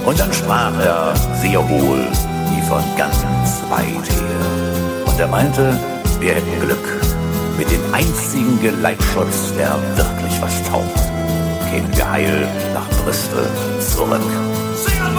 Und dann sprach er sehr wohl, wie von ganz weit her. Und er meinte, wir hätten Glück. Mit dem einzigen Geleitschutz, der wirklich was taugt, kämen wir heil nach Bristol zurück.